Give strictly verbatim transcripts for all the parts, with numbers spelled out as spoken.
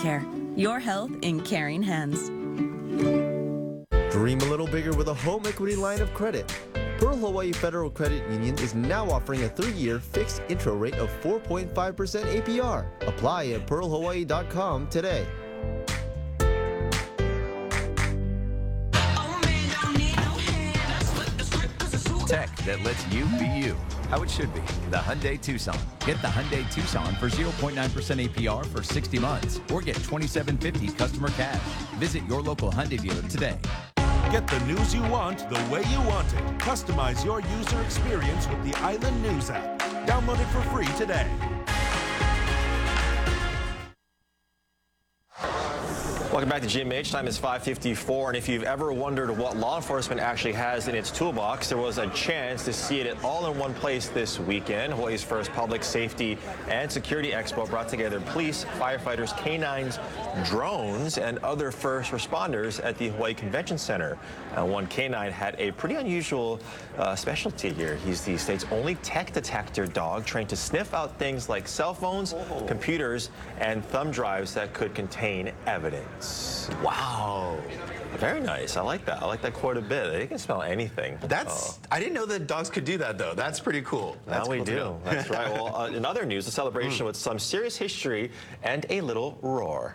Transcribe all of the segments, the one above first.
Care. Your health in caring hands. Dream a little bigger with a home equity line of credit. Pearl Hawaii Federal Credit Union is now offering a three-year fixed intro rate of four point five percent A P R. Apply at pearl hawaii dot com today. Tech that lets you be you, how it should be. The Hyundai Tucson. Get the Hyundai Tucson for zero point nine percent A P R for sixty months, or get twenty-seven fifty customer cash. Visit your local Hyundai dealer today. Get the news you want the way you want it. Customize your user experience with the Island News app. Download it for free today. Welcome back to G M H. Time is five fifty-four, and if you've ever wondered what law enforcement actually has in its toolbox, there was a chance to see it all in one place this weekend. Hawaii's first public safety and security expo brought together police, firefighters, canines, drones, and other first responders at the Hawaii Convention Center. Uh, one canine had a pretty unusual uh, specialty here. He's the state's only tech detector dog trained to sniff out things like cell phones, oh. computers, and thumb drives that could contain evidence. Wow. Very nice. I like that. I like that quite a bit. They can smell anything. That's, uh, I didn't know that dogs could do that, though. That's pretty cool. That's now we cool do. That's right. Well, uh, in other news, a celebration mm. with some serious history and a little roar.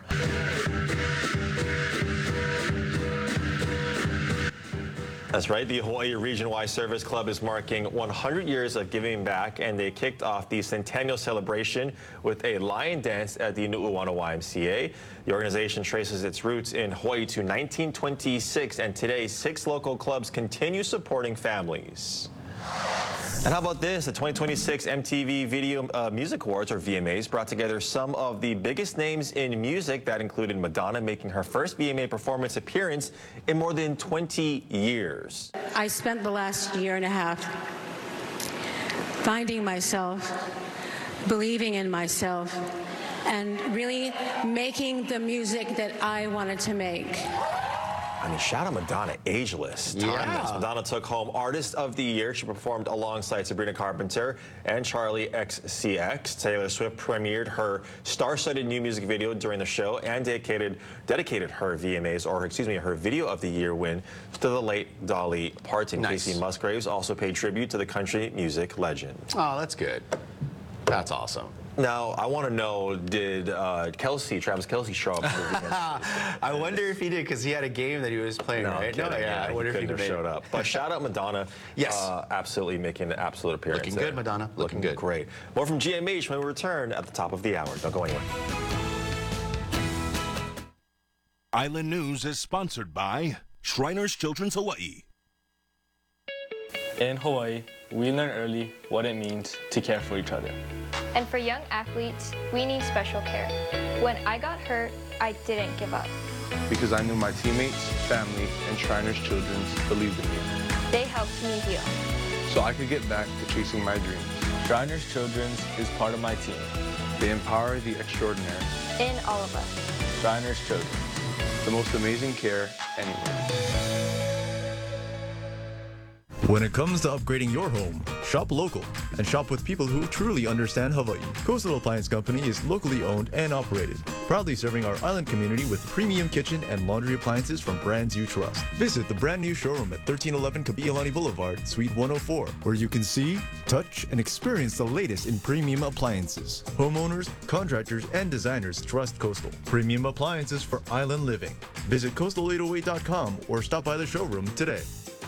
That's right. The Hawaii Region-wide Service Club is marking one hundred years of giving back, and they kicked off the centennial celebration with a lion dance at the Nu'uanu Y M C A. The organization traces its roots in Hawaii to nineteen twenty-six, and today six local clubs continue supporting families. And how about this? The twenty twenty-six M T V Video uh, Music Awards, or V M As, brought together some of the biggest names in music. That included Madonna making her first V M A performance appearance in more than twenty years. I spent the last year and a half finding myself, believing in myself, and really making the music that I wanted to make. I mean, shout out Madonna, ageless, timeless. Yeah. Madonna took home Artist of the Year. She performed alongside Sabrina Carpenter and Charlie X C X. Taylor Swift premiered her star-studded new music video during the show and dedicated dedicated her V M As, or excuse me, her Video of the Year win to the late Dolly Parton. Nice. Casey Musgraves also paid tribute to the country music legend. Oh, that's good. That's awesome. Now, I want to know, did uh, Kelsey, Travis Kelsey, show up? I wonder if he did, because he had a game that he was playing, no, right? Kidding, no, yeah, yeah, I wonder he couldn't if he have showed up. But shout out Madonna. Yes. Uh, absolutely making an absolute appearance. Looking there. good, Madonna. Looking, Looking good. Great. More from G M H when we return at the top of the hour. Don't go anywhere. Island News is sponsored by Shriners Children's Hawaii. In Hawaii, we learn early what it means to care for each other. And for young athletes, we need special care. When I got hurt, I didn't give up. Because I knew my teammates, family, and Shriners Children's believed in me. They helped me heal. So I could get back to chasing my dreams. Shriners Children's is part of my team. They empower the extraordinary. In all of us. Shriners Children's. The most amazing care anywhere. When it comes to upgrading your home, shop local and shop with people who truly understand Hawaii. Coastal Appliance Company is locally owned and operated, proudly serving our island community with premium kitchen and laundry appliances from brands you trust. Visit the brand new showroom at thirteen eleven Kapi'olani Boulevard, Suite one oh four, where you can see, touch, and experience the latest in premium appliances. Homeowners, contractors, and designers trust Coastal. Premium appliances for island living. Visit coastal eight oh eight dot com or stop by the showroom today.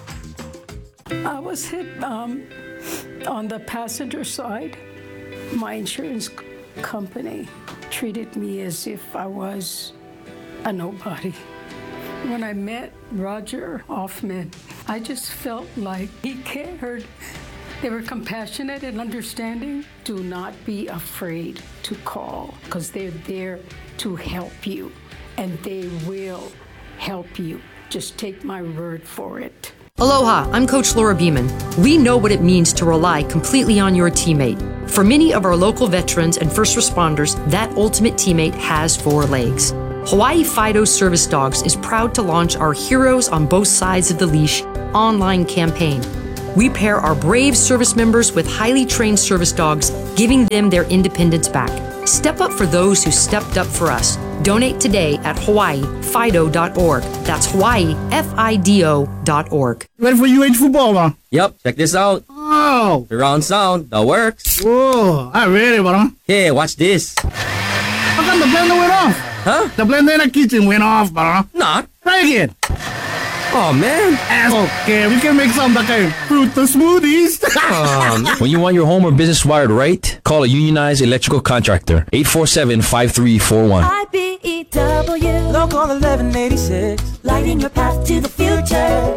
I was hit um, on the passenger side. My insurance company treated me as if I was a nobody. When I met Roger Hoffman, I just felt like he cared. They were compassionate and understanding. Do not be afraid to call, because they're there to help you, and they will help you. Just take my word for it. Aloha, I'm Coach Laura Beeman. We know what it means to rely completely on your teammate. For many of our local veterans and first responders, that ultimate teammate has four legs. Hawaii Fido Service Dogs is proud to launch our Heroes on Both Sides of the Leash online campaign. We pair our brave service members with highly trained service dogs, giving them their independence back. Step up for those who stepped up for us. Donate today at hawaii fido dot org. That's Hawaii F I D O dot org. Ready for U H football, man? Yup, check this out. Oh! Surround sound, that works. Whoa, I'm ready, bro. Hey, watch this. How come the blender went off? Huh? The blender in the kitchen went off, bro. Not. Try again. Oh, man. Okay, we can make some like a fruit smoothies. um, when you want your home or business wired right, call a unionized electrical contractor. eight four seven, five three four one. I B E W, Local eleven eighty-six, lighting your path to the future.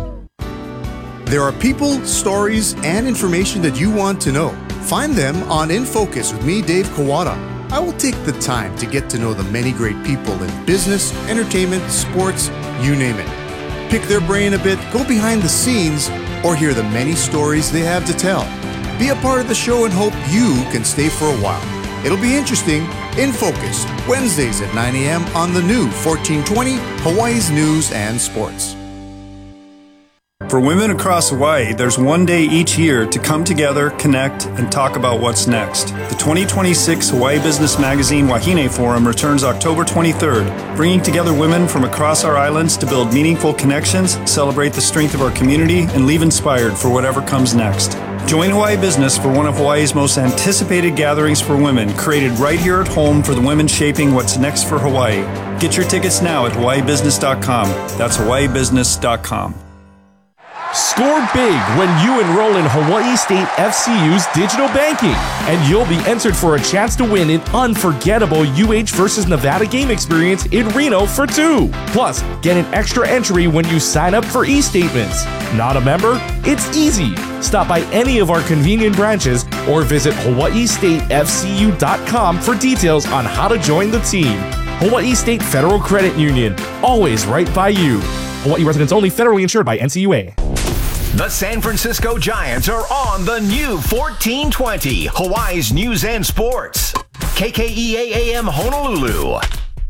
There are people, stories, and information that you want to know. Find them on In Focus with me, Dave Kawada. I will take the time to get to know the many great people in business, entertainment, sports, you name it. Pick their brain a bit, go behind the scenes, or hear the many stories they have to tell. Be a part of the show and hope you can stay for a while. It'll be interesting. In Focus, Wednesdays at nine a.m. on the new fourteen twenty, Hawaii's News and Sports. For women across Hawaii, there's one day each year to come together, connect, and talk about what's next. The twenty twenty-six Hawaii Business Magazine Wahine Forum returns October twenty-third, bringing together women from across our islands to build meaningful connections, celebrate the strength of our community, and leave inspired for whatever comes next. Join Hawaii Business for one of Hawaii's most anticipated gatherings for women, created right here at home for the women shaping what's next for Hawaii. Get your tickets now at hawaii business dot com. That's hawaii business dot com. Score big when you enroll in Hawaii State F C U's digital banking, and you'll be entered for a chance to win an unforgettable U H versus Nevada game experience in Reno for two. Plus, get an extra entry when you sign up for e-statements. Not a member? It's easy. Stop by any of our convenient branches or visit hawaii state f c u dot com for details on how to join the team. Hawaii State Federal Credit Union, always right by you. Hawaii residents only, federally insured by N C U A. The San Francisco Giants are on the new fourteen twenty, Hawaii's News and Sports. K K E A A M Honolulu.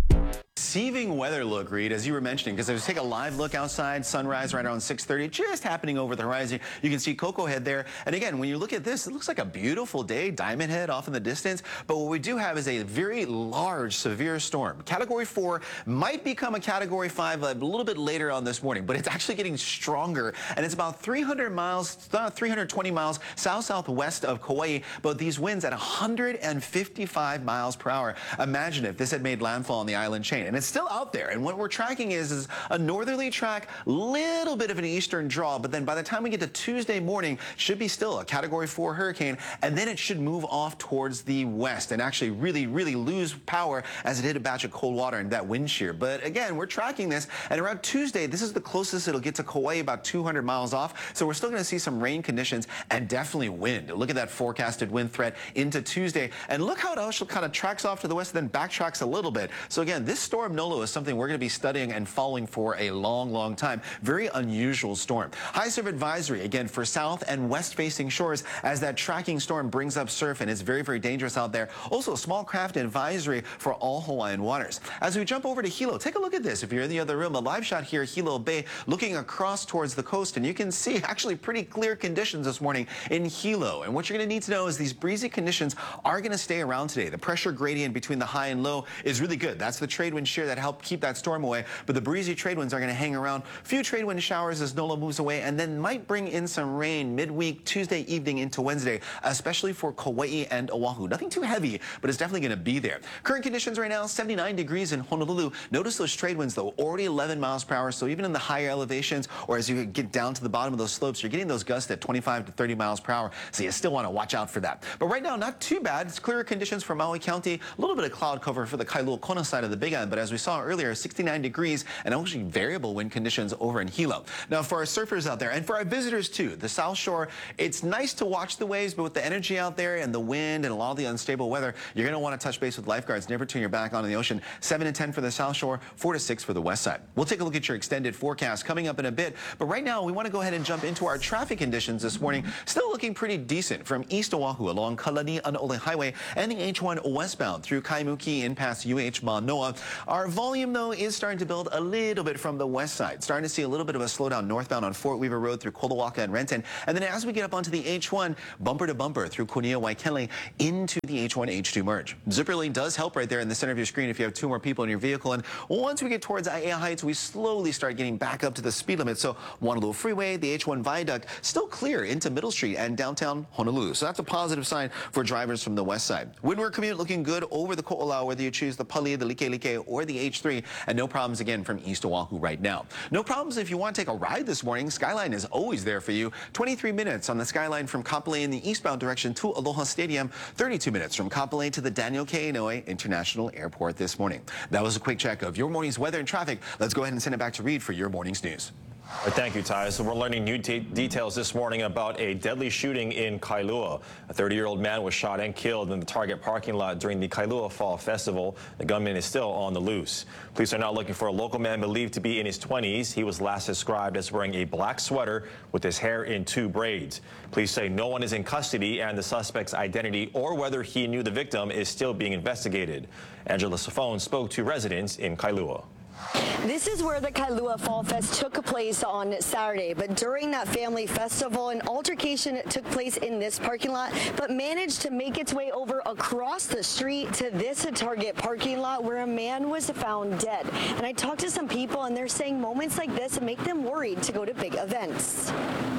Deceiving weather look, Reed, as you were mentioning, because I was take a live look outside, sunrise right around six thirty, just happening over the horizon. You can see Cocoa Head there. And again, when you look at this, it looks like a beautiful day, Diamond Head off in the distance. But what we do have is a very large, severe storm. Category four might become a Category five a little bit later on this morning, but it's actually getting stronger. And it's about three hundred miles, uh, three hundred twenty miles south-southwest of Kauai, but these winds at one hundred fifty-five miles per hour. Imagine if this had made landfall on the island chain. And it's still out there, and what we're tracking is, is a northerly track, little bit of an eastern draw, but then by the time we get to Tuesday morning, should be still a Category four hurricane, and then it should move off towards the west and actually really, really lose power as it hit a batch of cold water and that wind shear. But again, we're tracking this, and around Tuesday, this is the closest it'll get to Kauai, about two hundred miles off, so we're still going to see some rain conditions and definitely wind. Look at that forecasted wind threat into Tuesday, and look how it also kind of tracks off to the west, then backtracks a little bit. So again, this storm Nolo is something we're going to be studying and following for a long, long time. Very unusual storm. High surf advisory, again, for south and west-facing shores as that tracking storm brings up surf, and it's very, very dangerous out there. Also, a small craft advisory for all Hawaiian waters. As we jump over to Hilo, take a look at this. If you're in the other room, a live shot here, Hilo Bay, looking across towards the coast, and you can see actually pretty clear conditions this morning in Hilo. And what you're going to need to know is these breezy conditions are going to stay around today. The pressure gradient between the high and low is really good. That's the trade wind shear that helped keep that storm away, but the breezy trade winds are going to hang around. Few trade wind showers as Nola moves away, and then might bring in some rain midweek Tuesday evening into Wednesday, especially for Kauai and Oahu. Nothing too heavy, but it's definitely going to be there. Current conditions right now, seventy-nine degrees in Honolulu. Notice those trade winds, though, already eleven miles per hour, so even in the higher elevations, or as you get down to the bottom of those slopes, you're getting those gusts at twenty-five to thirty miles per hour, so you still want to watch out for that. But right now, not too bad. It's clearer conditions for Maui County. A little bit of cloud cover for the Kailua Kona side of the Big Island, but as we saw earlier, sixty-nine degrees and actually variable wind conditions over in Hilo. Now, for our surfers out there and for our visitors too, the South Shore, it's nice to watch the waves, but with the energy out there and the wind and a lot of the unstable weather, you're going to want to touch base with lifeguards. Never turn your back onto the ocean. seven to ten for the South Shore, four to six for the west side. We'll take a look at your extended forecast coming up in a bit, but right now we want to go ahead and jump into our traffic conditions this morning. Still looking pretty decent from East Oahu along Kalani Anaole Highway and the H one westbound through Kaimuki in past U H Manoa. Our Our volume, though, is starting to build a little bit from the west side. Starting to see a little bit of a slowdown northbound on Fort Weaver Road through Kolawaka and Renton. And then as we get up onto the H one, bumper to bumper through Kunia Waikele into the H one H two merge. Zipper lane does help right there in the center of your screen if you have two more people in your vehicle. And once we get towards Aiea Heights, we slowly start getting back up to the speed limit. So Wanalua Freeway, the H one viaduct, still clear into Middle Street and downtown Honolulu. So that's a positive sign for drivers from the west side. Windward commute looking good over the Ko'olau, whether you choose the Pali, the Likelike, or the H three. And no problems again from East Oahu right now. No problems if you want to take a ride this morning. Skyline is always there for you. twenty-three minutes on the Skyline from Kapolei in the eastbound direction to Aloha Stadium. thirty-two minutes from Kapolei to the Daniel K. Inouye International Airport this morning. That was a quick check of your morning's weather and traffic. Let's go ahead and send it back to Reed for your morning's news. All right, thank you, Ty. So we're learning new de details this morning about a deadly shooting in Kailua. A thirty-year-old man was shot and killed in the Target parking lot during the Kailua Fall Festival. The gunman is still on the loose. Police are now looking for a local man believed to be in his twenties. He was last described as wearing a black sweater with his hair in two braids. Police say no one is in custody and the suspect's identity or whether he knew the victim is still being investigated. Angela Safone spoke to residents in Kailua. This is where the Kailua Fall Fest took place on Saturday, but during that family festival, an altercation took place in this parking lot, but managed to make its way over across the street to this Target parking lot where a man was found dead. And I talked to some people and they're saying moments like this make them worried to go to big events.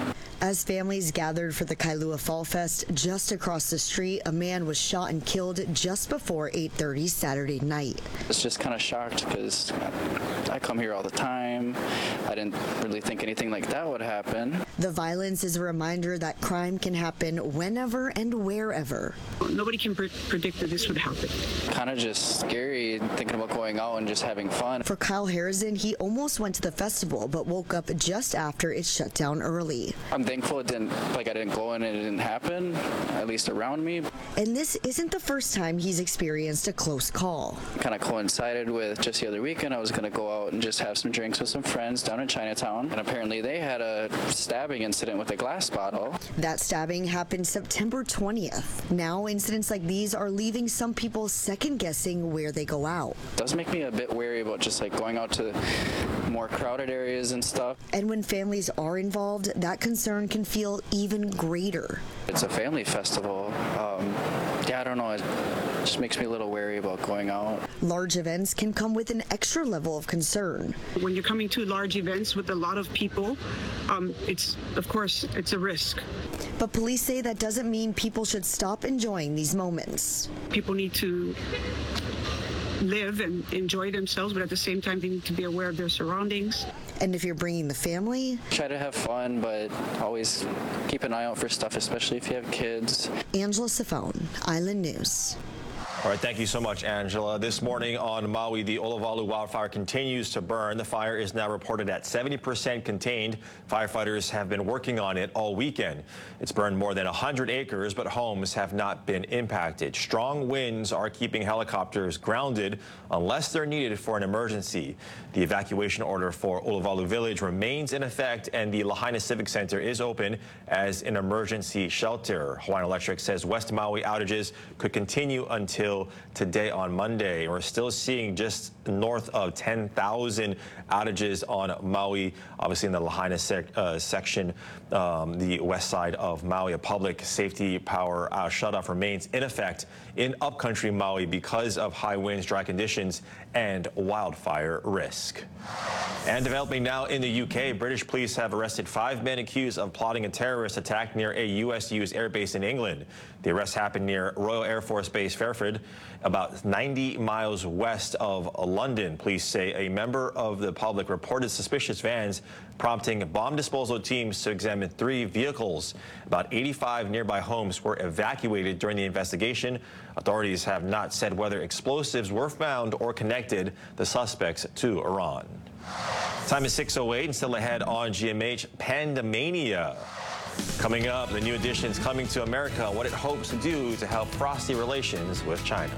As families gathered for the Kailua Fall Fest just across the street, a man was shot and killed just before eight thirty Saturday night. I was just kind of shocked because I come here all the time. I didn't really think anything like that would happen. The violence is a reminder that crime can happen whenever and wherever. Nobody can pre predict that this would happen. Kind of just scary thinking about going out and just having fun. For Kyle Harrison, he almost went to the festival but woke up just after it shut down early. I'm thankful it didn't, like I didn't go in and it didn't happen, at least around me. And this isn't the first time he's experienced a close call. Kind of coincided with just the other weekend. I was going to go out and just have some drinks with some friends down in Chinatown, and apparently they had a stabbing incident with a glass bottle. That stabbing happened September twentieth. Now incidents like these are leaving some people second guessing where they go out. It does make me a bit wary about just like going out to more crowded areas and stuff. And when families are involved, that concern can feel even greater. It's a family festival. Um, yeah, I don't know. It just makes me a little wary about going out. Large events can come with an extra level of concern. When you're coming to large events with a lot of people, um, it's, of course, it's a risk. But police say that doesn't mean people should stop enjoying these moments. People need to live and enjoy themselves, but at the same time, they need to be aware of their surroundings. And if you're bringing the family, try to have fun, but always keep an eye out for stuff, especially if you have kids. Angela Safone, Island News. All right, thank you so much, Angela. This morning on Maui, the Olowalu wildfire continues to burn. The fire is now reported at seventy percent contained. Firefighters have been working on it all weekend. It's burned more than one hundred acres, but homes have not been impacted. Strong winds are keeping helicopters grounded unless they're needed for an emergency. The evacuation order for Olowalu Village remains in effect, and the Lahaina Civic Center is open as an emergency shelter. Hawaiian Electric says West Maui outages could continue until today on Monday. We're still seeing just north of ten thousand outages on Maui, obviously in the Lahaina sec, uh, section, um, the west side of Maui. A public safety power uh, shutoff remains in effect in upcountry Maui because of high winds, dry conditions, and wildfire risk. And developing now in the U K, British police have arrested five men accused of plotting a terrorist attack near a U S used airbase in England. The arrest happened near Royal Air Force Base Fairford, about ninety miles west of London. Police say a member of the public reported suspicious vans, prompting bomb disposal teams to examine three vehicles. About eighty-five nearby homes were evacuated during the investigation. Authorities have not said whether explosives were found or connected the suspects to Iran. Time is six oh eight, and still ahead on G M H, Pandemania. Coming up, the new edition's coming to America, what it hopes to do to help frosty relations with China.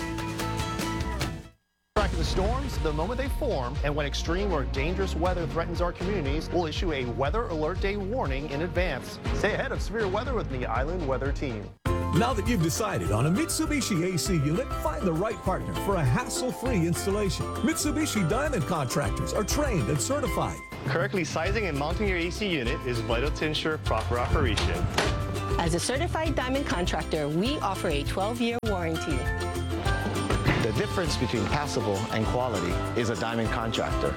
Tracking the storms the moment they form, and when extreme or dangerous weather threatens our communities, we'll issue a weather alert day warning in advance. Stay ahead of severe weather with the Island Weather Team. Now that you've decided on a Mitsubishi A C unit, find the right partner for a hassle-free installation. Mitsubishi Diamond contractors are trained and certified. Correctly sizing and mounting your A C unit is vital to ensure proper operation. As a certified Diamond contractor, we offer a twelve-year warranty. The difference between passable and quality is a Diamond contractor.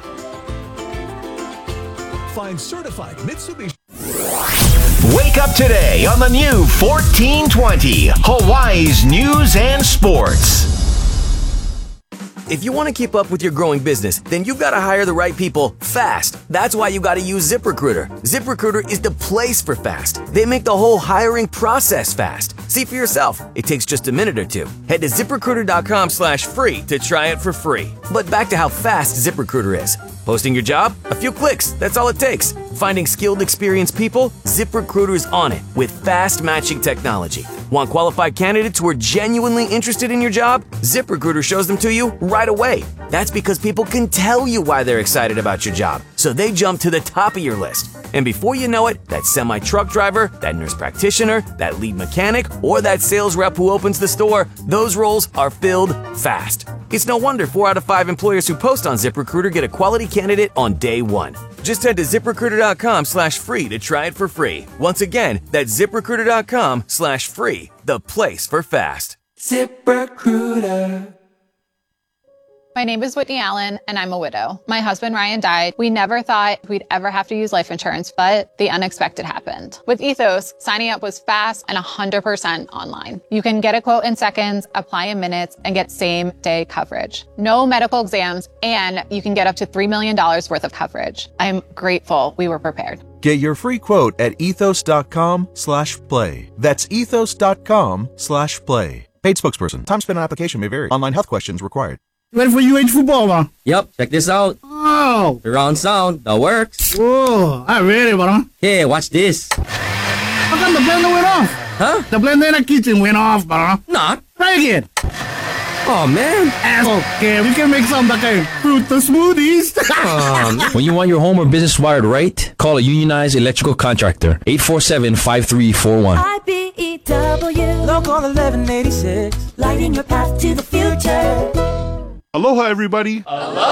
Find certified Mitsubishi. Wake up today on the new fourteen twenty, Hawaii's News and Sports. If you want to keep up with your growing business, then you've got to hire the right people fast. That's why you got to use ZipRecruiter. ZipRecruiter is the place for fast. They make the whole hiring process fast. See for yourself. It takes just a minute or two. Head to ZipRecruiter.com slash free to try it for free. But back to how fast ZipRecruiter is. Posting your job? A few clicks. That's all it takes. Finding skilled, experienced people? ZipRecruiter is on it with fast matching technology. Want qualified candidates who are genuinely interested in your job? ZipRecruiter shows them to you right away. That's because people can tell you why they're excited about your job, so they jump to the top of your list. And before you know it, that semi-truck driver, that nurse practitioner, that lead mechanic, or that sales rep who opens the store, those roles are filled fast. It's no wonder four out of five employers who post on ZipRecruiter get a quality candidate on day one. Just head to ZipRecruiter.com slash free to try it for free. Once again, that's ZipRecruiter.com slash free, the place for fast. ZipRecruiter. My name is Whitney Allen, and I'm a widow. My husband, Ryan, died. We never thought we'd ever have to use life insurance, but the unexpected happened. With Ethos, signing up was fast and one hundred percent online. You can get a quote in seconds, apply in minutes, and get same-day coverage. No medical exams, and you can get up to three million dollars worth of coverage. I'm grateful we were prepared. Get your free quote at ethos.com slash play. That's ethos.com slash play. Paid spokesperson. Time spent on application may vary. Online health questions required. Ready for U H football, bro? Yup, check this out. Oh! Surround sound, that works. Whoa, I'm ready, bro. Hey, watch this. How come the blender went off? Huh? The blender in the kitchen went off, bro. Not. Try again. Oh, man. Okay, we can make some like a fruit smoothies. um, when you want your home or business wired right, call a unionized electrical contractor. eight four seven, five three four one. I B E W, Local eleven eighty-six, lighting your path to the future. Aloha, everybody.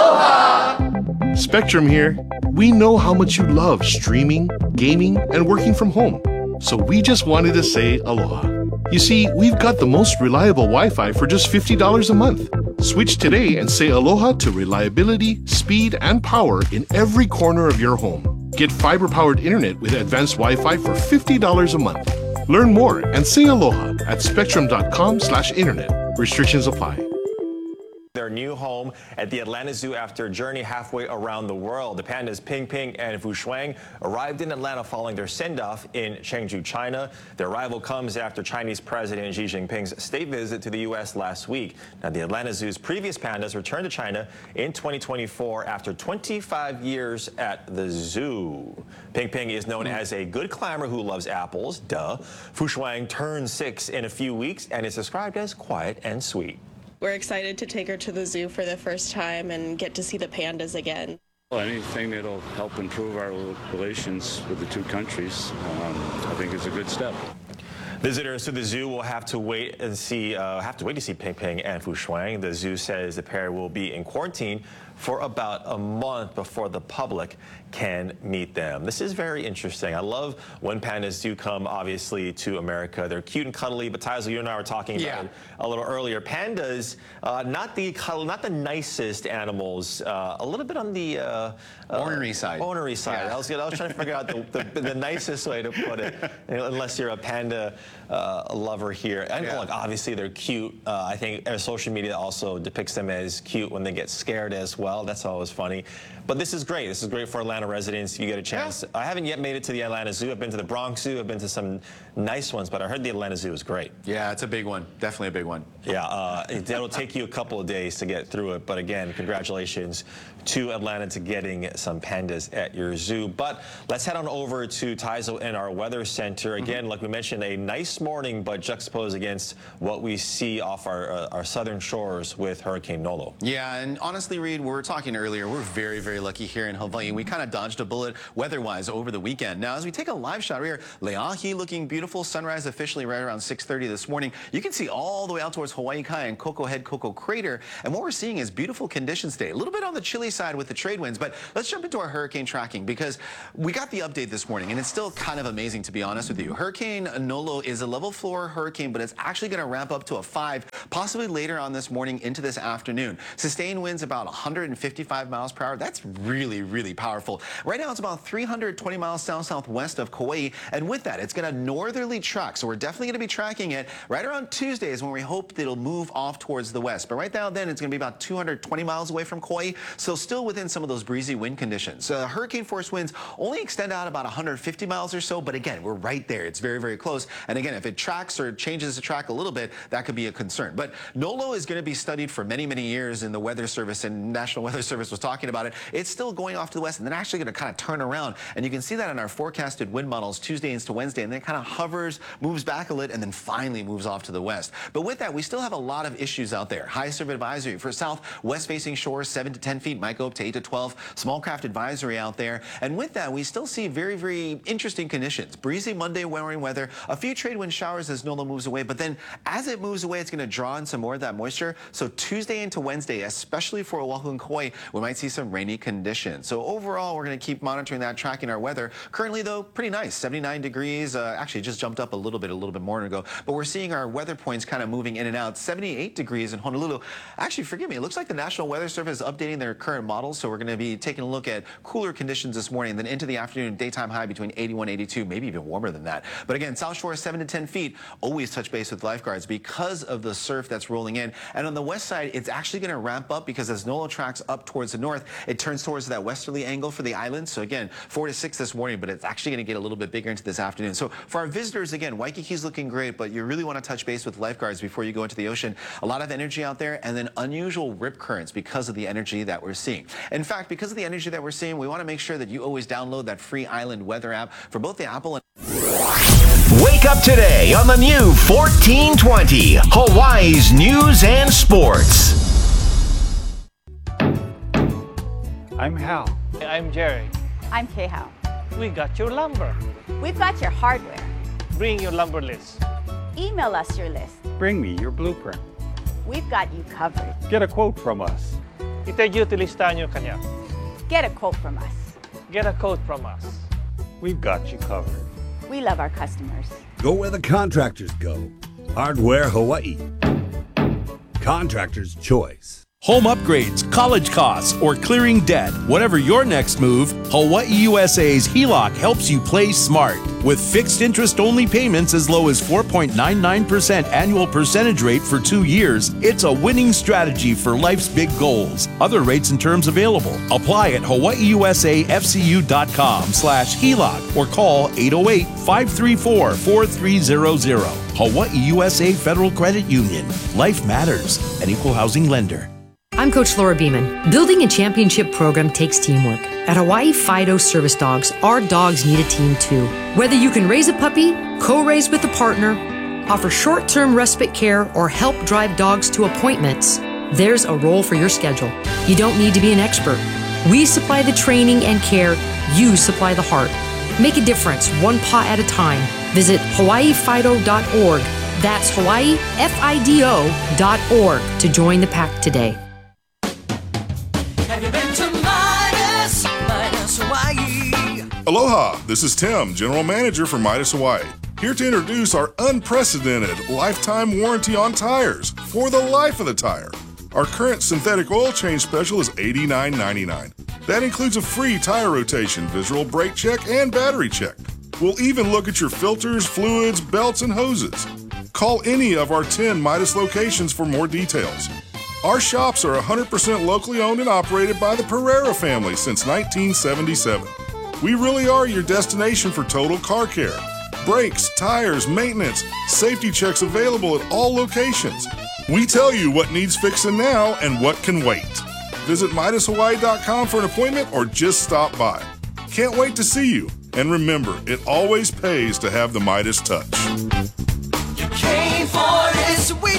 Aloha. Spectrum here. We know how much you love streaming, gaming, and working from home. So we just wanted to say aloha. You see, we've got the most reliable Wi-Fi for just fifty dollars a month. Switch today and say aloha to reliability, speed, and power in every corner of your home. Get fiber-powered internet with advanced Wi-Fi for fifty dollars a month. Learn more and say aloha at spectrum.com slash internet. Restrictions apply. Their new home at the Atlanta Zoo after a journey halfway around the world. The pandas Ping Ping and Fu Shuang arrived in Atlanta following their send-off in Chengdu, China. Their arrival comes after Chinese President Xi Jinping's state visit to the U S last week. Now, the Atlanta Zoo's previous pandas returned to China in twenty twenty-four after twenty-five years at the zoo. Ping Ping is known as a good climber who loves apples, duh. Fu Shuang turns six in a few weeks and is described as quiet and sweet. We're excited to take her to the zoo for the first time and get to see the pandas again. Well, anything that'll help improve our relations with the two countries, um, I think is a good step. Visitors to the zoo will have to wait and see, uh, have to wait to see Ping Ping and Fu Shuang. The zoo says the pair will be in quarantine for about a month before the public can meet them. This is very interesting. I love when pandas do come, obviously, to America. They're cute and cuddly, but Tyler, you and I were talking about yeah. it a little earlier. Pandas, uh, not the not the nicest animals, uh, a little bit on the uh, ornery uh, side. Ornery side. Yeah. I was I was trying to figure out the, the, the nicest way to put it, unless you're a panda uh, lover here. And yeah. look, obviously they're cute. Uh, I think uh, social media also depicts them as cute when they get scared as well. That's always funny. But this is great. This is great for Atlanta residents. If you get a chance. Yeah. I haven't yet made it to the Atlanta Zoo. I've been to the Bronx Zoo. I've been to some nice ones, but I heard the Atlanta Zoo is great. Yeah, it's a big one. Definitely a big one. Yeah, uh, it'll take you a couple of days to get through it. But again, congratulations to Atlanta to getting some pandas at your zoo. But let's head on over to Taizo in our weather center. Again, mm-hmm. like we mentioned, a nice nice morning, but juxtaposed against what we see off our, uh, our southern shores with Hurricane Nolo. Yeah, and honestly, Reed, we were talking earlier, we're very, very lucky here in Hawaii. We kind of dodged a bullet weather-wise over the weekend. Now, as we take a live shot here, Leahi looking beautiful. Sunrise officially right around six thirty this morning. You can see all the way out towards Hawaii Kai and Koko Head, Koko Crater. And what we're seeing is beautiful conditions today. A little bit on the chilly side with the trade winds, but let's jump into our hurricane tracking because we got the update this morning, and it's still kind of amazing, to be honest with you. Hurricane Nolo is a level four hurricane, but it's actually going to ramp up to a five, possibly later on this morning into this afternoon. Sustained winds about one hundred fifty-five miles per hour. That's really, really powerful. Right now, it's about three hundred twenty miles south-southwest of Kauai, and with that, it's going to northerly track. So we're definitely going to be tracking it right around Tuesday is when we hope that it'll move off towards the west. But right now, then, it's going to be about two hundred twenty miles away from Kauai, so still within some of those breezy wind conditions. Uh, hurricane force winds only extend out about one hundred fifty miles or so, but again, we're right there. It's very, very close. And again, if it tracks or changes the track a little bit, that could be a concern. But Nolo is going to be studied for many, many years in the Weather Service, and National Weather Service was talking about it. It's still going off to the west, and then actually going to kind of turn around. And you can see that in our forecasted wind models Tuesday into Wednesday, and then it kind of hovers, moves back a little, and then finally moves off to the west. But with that, we still have a lot of issues out there. High surf advisory for southwest-facing shores, seven to ten feet, might go up to eight to twelve. Small craft advisory out there. And with that, we still see very, very interesting conditions. Breezy Monday morning weather, a few trade wind showers as Nolo moves away, but then as it moves away, it's going to draw in some more of that moisture. So Tuesday into Wednesday, especially for Oahu and Kauai, we might see some rainy conditions. So overall, we're going to keep monitoring that, tracking our weather. Currently, though, pretty nice, seventy-nine degrees. Uh, actually, just jumped up a little bit, a little bit more ago. But we're seeing our weather points kind of moving in and out. seventy-eight degrees in Honolulu. Actually, forgive me, it looks like the National Weather Service is updating their current models. So we're going to be taking a look at cooler conditions this morning, then into the afternoon, daytime high between eighty-one, eighty-two, maybe even warmer than that. But again, South Shore seven to ten feet. Always touch base with lifeguards because of the surf that's rolling in. And on the west side, it's actually going to ramp up because as Nolo tracks up towards the north, it turns towards that westerly angle for the island. So again, four to six this morning, but it's actually going to get a little bit bigger into this afternoon. So for our visitors, again, Waikiki's looking great, but you really want to touch base with lifeguards before you go into the ocean. A lot of energy out there, and then unusual rip currents because of the energy that we're seeing. In fact, because of the energy that we're seeing, we want to make sure that you always download that free island weather app for both the Apple and Wake up today on the new fourteen twenty, Hawaii's News and Sports. I'm Hal. I'm Jerry. I'm K-Hal. We got your lumber. We've got your hardware. Bring your lumber list. Email us your list. Bring me your blueprint. We've got you covered. Get a quote from us. Itagyuti listahan nyo kanya. Get a quote from us. Get a quote from us. We've got you covered. We love our customers. Go where the contractors go. Hardware Hawaii. Contractor's choice. Home upgrades, college costs, or clearing debt. Whatever your next move, Hawaii U S A's H E L O C helps you play smart. With fixed interest-only payments as low as four point nine nine percent annual percentage rate for two years, it's a winning strategy for life's big goals. Other rates and terms available. Apply at hawaiiusafcu.com slash HELOC or call eight oh eight, five three four, four three zero zero. Hawaii U S A Federal Credit Union. Life matters. An equal housing lender. I'm Coach Laura Beeman. Building a championship program takes teamwork. At Hawaii Fido Service Dogs, our dogs need a team too. Whether you can raise a puppy, co-raise with a partner, offer short-term respite care, or help drive dogs to appointments, there's a role for your schedule. You don't need to be an expert. We supply the training and care. You supply the heart. Make a difference one paw at a time. Visit hawaii fido dot org. That's Hawaii F I D O dot org to join the pack today. Have you been to Midas, Midas Hawaii? Aloha, this is Tim, General Manager for Midas Hawaii, here to introduce our unprecedented lifetime warranty on tires for the life of the tire. Our current synthetic oil change special is eighty-nine ninety-nine. That includes a free tire rotation, visual brake check, and battery check. We'll even look at your filters, fluids, belts, and hoses. Call any of our ten Midas locations for more details. Our shops are one hundred percent locally owned and operated by the Pereira family since nineteen seventy-seven. We really are your destination for total car care. Brakes, tires, maintenance, safety checks available at all locations. We tell you what needs fixing now and what can wait. Visit Midas Hawaii dot com for an appointment or just stop by. Can't wait to see you. And remember, it always pays to have the Midas touch.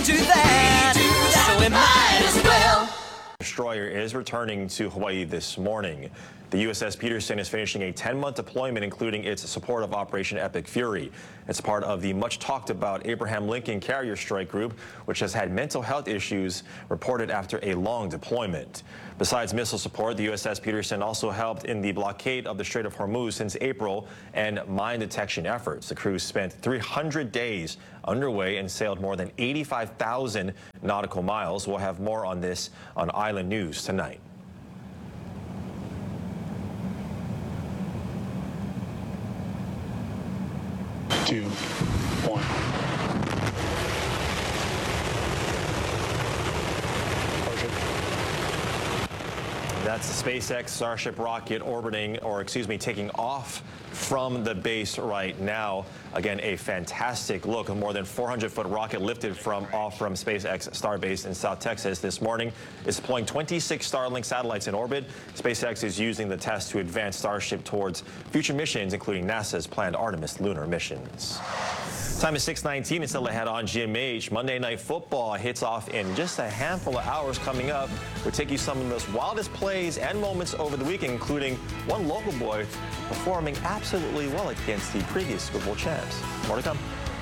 do that, so we might as well. Destroyer is returning to Hawaii this morning. The U S S Peterson is finishing a ten-month deployment, including its support of Operation Epic Fury. It's part of the much-talked-about Abraham Lincoln Carrier Strike Group, which has had mental health issues reported after a long deployment. Besides missile support, the U S S Peterson also helped in the blockade of the Strait of Hormuz since April and mine detection efforts. The crew spent three hundred days underway and sailed more than eighty-five thousand nautical miles. We'll have more on this on Island News tonight. Two, one. That's the SpaceX Starship rocket orbiting, or excuse me, taking off from the base right now. Again, a fantastic look. A more than four hundred foot rocket lifted from off from SpaceX Starbase in South Texas this morning. It's deploying twenty-six Starlink satellites in orbit. SpaceX is using the test to advance Starship towards future missions, including NASA's planned Artemis lunar missions. Time is six nineteen. It's still ahead on G M H. Monday Night Football hits off in just a handful of hours coming up. We'll take you some of the most wildest plays and moments over the weekend, including one local boy performing absolutely well against the previous Super Bowl champs. More to come.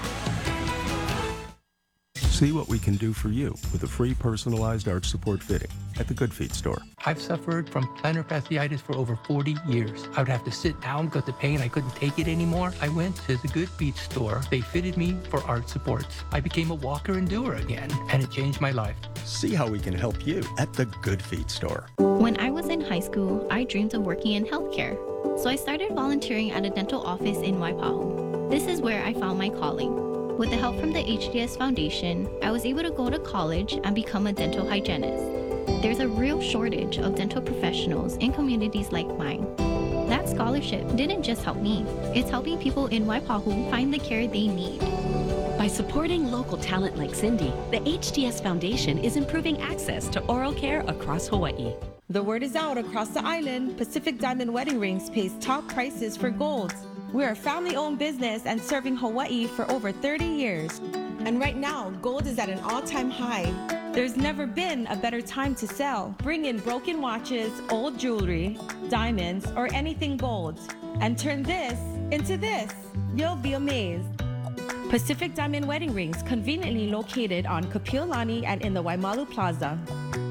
See what we can do for you with a free personalized arch support fitting at the Good Feet store. I've suffered from plantar fasciitis for over forty years. I would have to sit down because the pain, I couldn't take it anymore. I went to the Good Feet store. They fitted me for arch supports. I became a walker and doer again, and it changed my life. See how we can help you at the Good Feet store. When I was in high school, I dreamed of working in healthcare. So I started volunteering at a dental office in Waipahu. This is where I found my calling. With the help from the H D S Foundation, I was able to go to college and become a dental hygienist. There's a real shortage of dental professionals in communities like mine. That scholarship didn't just help me, it's helping people in Waipahu find the care they need. By supporting local talent like Cindy, the H D S Foundation is improving access to oral care across Hawaii. The word is out across the island. Pacific Diamond Wedding Rings pays top prices for golds. We're a family-owned business and serving Hawaii for over thirty years. And right now, gold is at an all-time high. There's never been a better time to sell. Bring in broken watches, old jewelry, diamonds, or anything gold, and turn this into this. You'll be amazed. Pacific Diamond Wedding Rings, conveniently located on Kapiolani and in the Waimalu Plaza.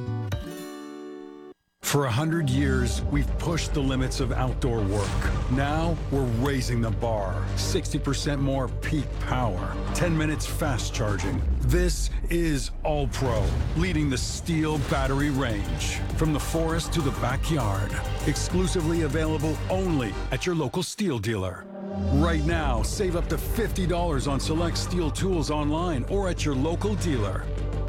For a hundred years, we've pushed the limits of outdoor work. Now, we're raising the bar. sixty percent more peak power. ten minutes fast charging. This is All Pro, leading the steel battery range. From the forest to the backyard. Exclusively available only at your local steel dealer. Right now, save up to fifty dollars on select steel tools online or at your local dealer.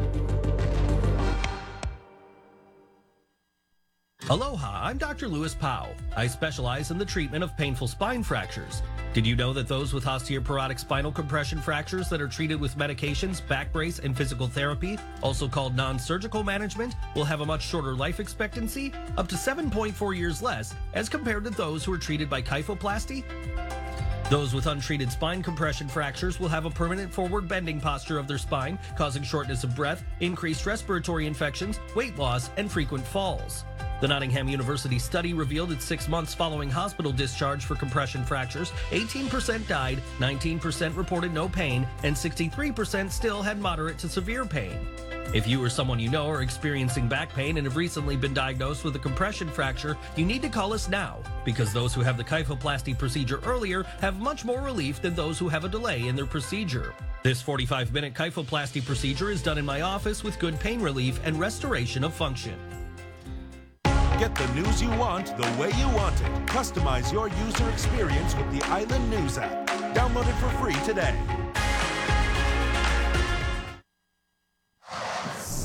Aloha, I'm Doctor Louis Powell. I specialize in the treatment of painful spine fractures. Did you know that those with osteoporotic spinal compression fractures that are treated with medications, back brace, and physical therapy, also called non-surgical management, will have a much shorter life expectancy, up to seven point four years less, as compared to those who are treated by kyphoplasty? Those with untreated spine compression fractures will have a permanent forward bending posture of their spine, causing shortness of breath, increased respiratory infections, weight loss, and frequent falls. The Nottingham University study revealed that six months following hospital discharge for compression fractures, eighteen percent died, nineteen percent reported no pain, and sixty-three percent still had moderate to severe pain. If you or someone you know are experiencing back pain and have recently been diagnosed with a compression fracture, you need to call us now, because those who have the kyphoplasty procedure earlier have much more relief than those who have a delay in their procedure. This forty-five minute kyphoplasty procedure is done in my office with good pain relief and restoration of function. Get the news you want the way you want it. Customize your user experience with the Island News app. Download it for free today.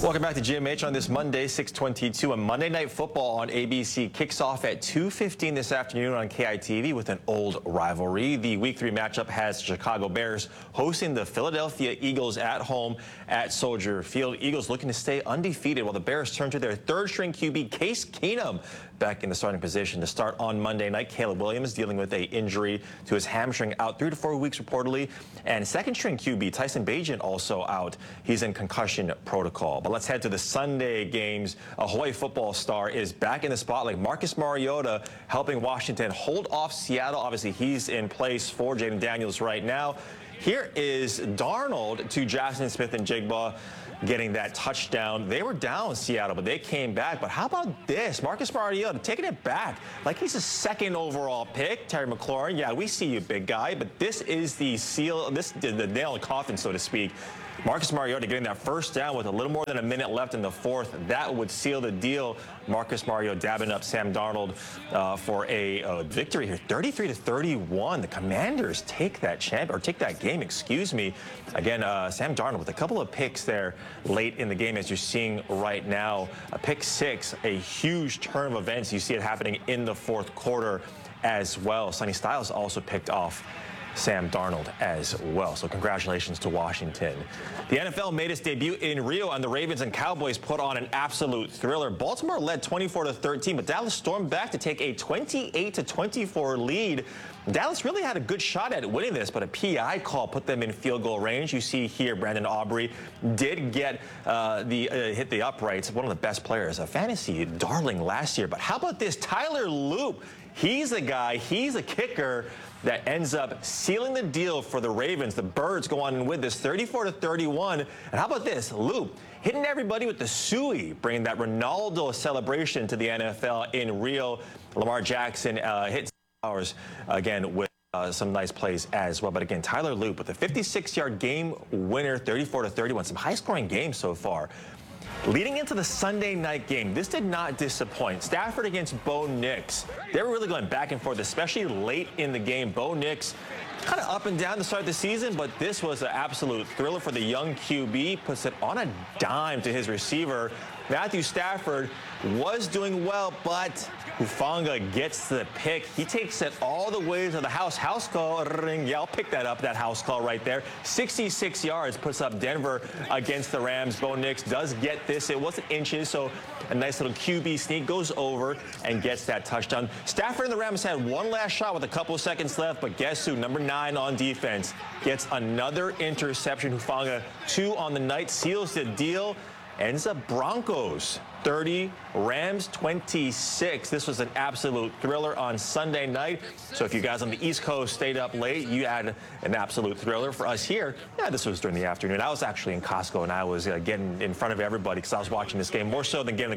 Welcome back to G M H on this Monday, six twenty-two. And Monday Night Football on A B C kicks off at two fifteen this afternoon on K I T V with an old rivalry. The Week three matchup has Chicago Bears hosting the Philadelphia Eagles at home at Soldier Field. Eagles looking to stay undefeated while the Bears turn to their third-string Q B, Case Keenum, back in the starting position to start on Monday night. Caleb Williams dealing with a injury to his hamstring, out three to four weeks reportedly. And second-string Q B Tyson Bagent also out. He's in concussion protocol. But let's head to the Sunday games. A Hawaii football star is back in the spotlight. Marcus Mariota helping Washington hold off Seattle. Obviously, he's in place for Jaden Daniels right now. Here is Darnold to Jackson Smith-Njigba getting that touchdown. They were down, Seattle, but they came back. But how about this? Marcus Mariota taking it back like he's a second overall pick. Terry McLaurin, yeah, we see you, big guy, but this is the seal, this is the nail in the coffin, so to speak. Marcus Mariota getting that first down with a little more than a minute left in the fourth. That would seal the deal. Marcus Mariota dabbing up Sam Darnold uh, for a uh, victory here, thirty-three to thirty-one. The Commanders take that champ or take that game, excuse me. Again, uh, Sam Darnold with a couple of picks there late in the game, as you're seeing right now. A pick six, a huge turn of events. You see it happening in the fourth quarter as well. Sonny Styles also picked off Sam Darnold as well. So congratulations to Washington. The N F L made its debut in Rio, and the Ravens and Cowboys put on an absolute thriller. Baltimore led twenty-four to thirteen, but Dallas stormed back to take a twenty-eight to twenty-four lead. Dallas really had a good shot at winning this, but a P I call put them in field goal range. You see here, Brandon Aubrey did get uh, the uh, hit the uprights. One of the best players, a fantasy darling last year. But how about this? Tyler Loop. He's a guy, he's a kicker that ends up sealing the deal for the Ravens. The Birds go on with this thirty-four to thirty-one. And how about this? Loop hitting everybody with the suey, bringing that Ronaldo celebration to the N F L in Rio. Lamar Jackson uh, hits ours again with uh, some nice plays as well. But again, Tyler Loop with a fifty-six yard game winner, thirty-four to thirty-one. Some high-scoring games so far. Leading into the Sunday night game, this did not disappoint. Stafford against Bo Nix. They were really going back and forth, especially late in the game. Bo Nix kind of up and down to start the season, but this was an absolute thriller for the young Q B. Puts it on a dime to his receiver. Matthew Stafford was doing well, but Hufanga gets the pick. He takes it all the way to the house. House call, ring. Yeah, I'll pick that up, that house call right there. sixty-six yards puts up Denver against the Rams. Bo Nix does get this. It wasn't inches, so a nice little Q B sneak goes over and gets that touchdown. Stafford and the Rams had one last shot with a couple of seconds left, but guess who? Number nine on defense gets another interception. Hufanga, two on the night, seals the deal. Ends up Broncos thirty, Rams twenty-six. This was an absolute thriller on Sunday night. So if you guys on the East Coast stayed up late, you had an absolute thriller. For us here, yeah, this was during the afternoon. I was actually in Costco, and I was uh, getting in front of everybody because I was watching this game more so than getting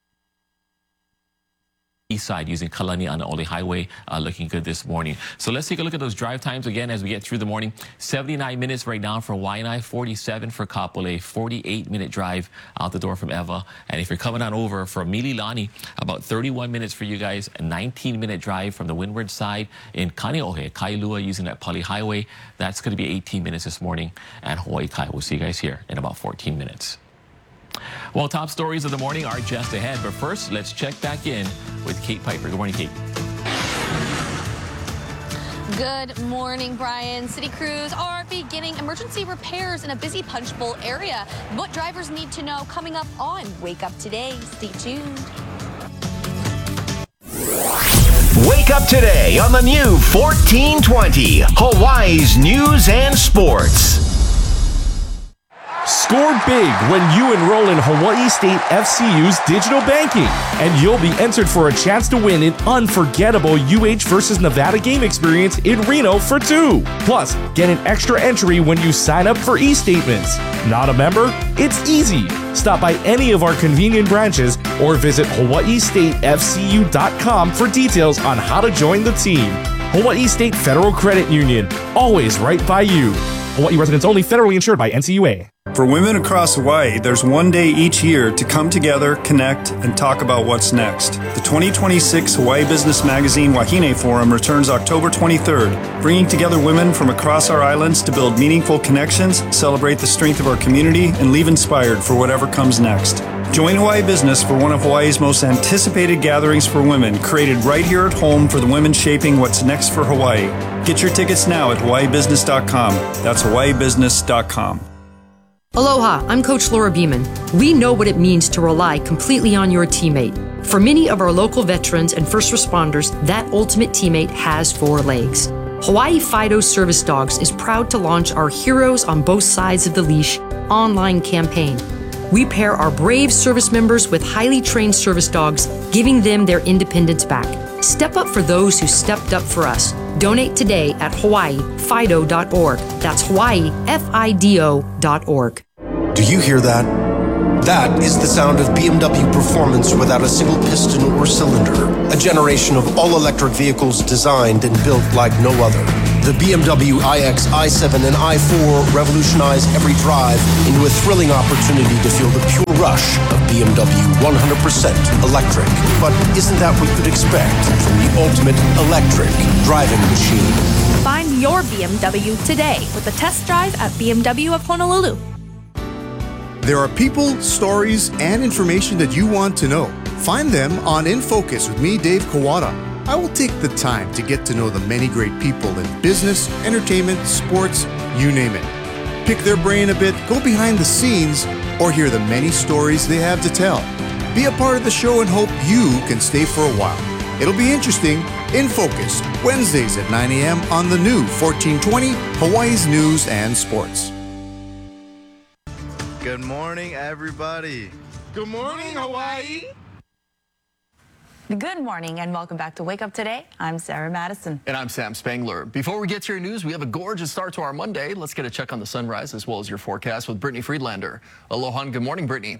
east side using Kalani on the Ole Highway, uh, looking good this morning. So let's take a look at those drive times again as we get through the morning. seventy-nine minutes right now for Waianae, forty-seven for Kapolei, forty-eight minute drive out the door from Eva. And if you're coming on over from Mililani, about thirty-one minutes for you guys, a nineteen minute drive from the windward side in Kaneohe, Kailua using that Pali Highway. That's going to be eighteen minutes this morning. And Hawaii Kai, we'll see you guys here in about fourteen minutes. Well, top stories of the morning are just ahead, but first, let's check back in with Kate Piper. Good morning, Kate. Good morning, Brian. City crews are beginning emergency repairs in a busy Punch Bowl area. What drivers need to know coming up on Wake Up Today. Stay tuned. Wake Up Today on the new fourteen twenty, Hawaii's News and Sports. Score big when you enroll in Hawaii State F C U's digital banking, and you'll be entered for a chance to win an unforgettable U H versus Nevada game experience in Reno for two. Plus, get an extra entry when you sign up for e-statements. Not a member? It's easy. Stop by any of our convenient branches or visit hawaii state f c u dot com for details on how to join the team. Hawaii State Federal Credit Union, always right by you. Hawaii residents only, federally insured by N C U A. For women across Hawaii, there's one day each year to come together, connect, and talk about what's next. The twenty twenty-six Hawaii Business Magazine Wahine Forum returns October twenty-third, bringing together women from across our islands to build meaningful connections, celebrate the strength of our community, and leave inspired for whatever comes next. Join Hawaii Business for one of Hawaii's most anticipated gatherings for women, created right here at home for the women shaping what's next for Hawaii. Get your tickets now at hawaii business dot com. That's hawaii business dot com. Aloha, I'm Coach Laura Beeman. We know what it means to rely completely on your teammate. For many of our local veterans and first responders, that ultimate teammate has four legs. Hawaii Fido Service Dogs is proud to launch our Heroes on Both Sides of the Leash online campaign. We pair our brave service members with highly trained service dogs, giving them their independence back. Step up for those who stepped up for us. Donate today at hawaii fido dot org. That's Hawaii F I D O dot org. Do you hear that? That is the sound of B M W performance without a single piston or cylinder. A generation of all-electric vehicles designed and built like no other. The B M W iX, i seven, and i four revolutionize every drive into a thrilling opportunity to feel the pure rush of B M W one hundred percent electric. But isn't that what you'd expect from the ultimate electric driving machine? Find your B M W today with a test drive at B M W of Honolulu. There are people, stories, and information that you want to know. Find them on In Focus with me, Dave Kawada. I will take the time to get to know the many great people in business, entertainment, sports, you name it. Pick their brain a bit, go behind the scenes, or hear the many stories they have to tell. Be a part of the show and hope you can stay for a while. It'll be interesting. In Focus, Wednesdays at nine a.m. on the new fourteen twenty, Hawaii's News and Sports. Good morning, everybody. Good morning, Hawaii. Good morning and welcome back to Wake Up Today. I'm Sarah Madison. And I'm Sam Spangler. Before we get to your news, we have a gorgeous start to our Monday. Let's get a check on the sunrise as well as your forecast with Brittany Friedlander. Aloha and good morning, Brittany.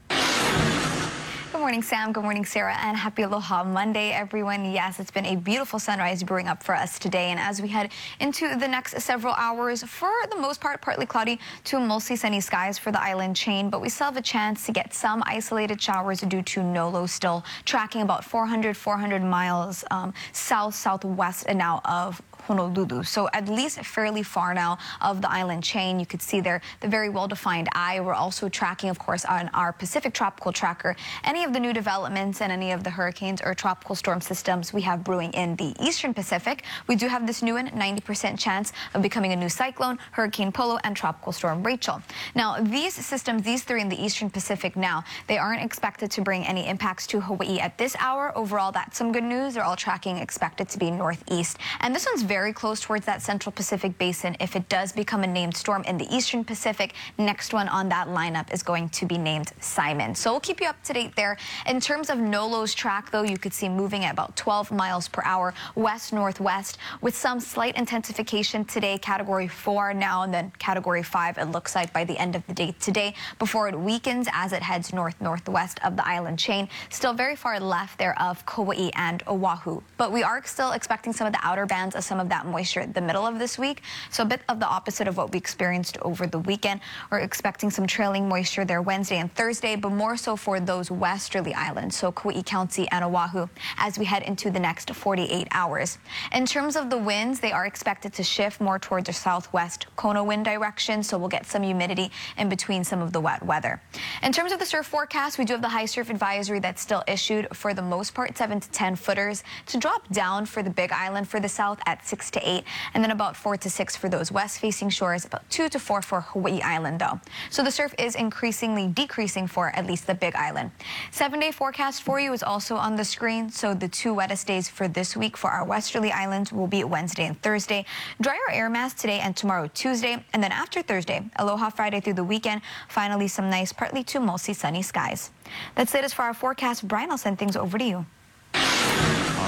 Good morning, Sam. Good morning, Sarah, and happy Aloha Monday, everyone. Yes, it's been a beautiful sunrise brewing up for us today, and as we head into the next several hours, for the most part, partly cloudy to mostly sunny skies for the island chain, but we still have a chance to get some isolated showers due to NOLO still tracking about four hundred, four hundred miles um, south-southwest now of Honolulu. So at least fairly far now of the island chain. You could see there the very well-defined eye. We're also tracking, of course, on our Pacific Tropical Tracker, any of the new developments and any of the hurricanes or tropical storm systems we have brewing in the Eastern Pacific. We do have this new one, ninety percent chance of becoming a new cyclone, Hurricane Polo, and Tropical Storm Rachel. Now, these systems, these three in the Eastern Pacific now, they aren't expected to bring any impacts to Hawaii at this hour. Overall, that's some good news. They're all tracking expected to be northeast. And this one's very close towards that Central Pacific basin. If it does become a named storm in the Eastern Pacific, next one on that lineup is going to be named Simon. So we'll keep you up to date there. In terms of NOLO's track, though, you could see moving at about twelve miles per hour west-northwest with some slight intensification today, category four now, and then category five, it looks like, by the end of the day today, before it weakens as it heads north-northwest of the island chain. Still very far left there of Kauai and Oahu. But we are still expecting some of the outer bands of some of that moisture at the middle of this week. So a bit of the opposite of what we experienced over the weekend. We're expecting some trailing moisture there Wednesday and Thursday, but more so for those westerly islands, so Kauai County and Oahu, as we head into the next forty-eight hours. In terms of the winds, they are expected to shift more towards the southwest Kona wind direction, so we'll get some humidity in between some of the wet weather. In terms of the surf forecast, we do have the high surf advisory that's still issued for the most part, seven to ten footers, to drop down for the Big Island for the south at six to eight, and then about four to six for those west-facing shores, about two to four for Hawaii Island, though. So the surf is increasingly decreasing for at least the Big Island. Seven-day forecast for you is also on the screen, so the two wettest days for this week for our westerly islands will be Wednesday and Thursday. Drier air mass today and tomorrow, Tuesday, and then after Thursday, Aloha Friday through the weekend, finally some nice, partly to mostly sunny skies. That's it as for our forecast. Brian, I'll send things over to you. All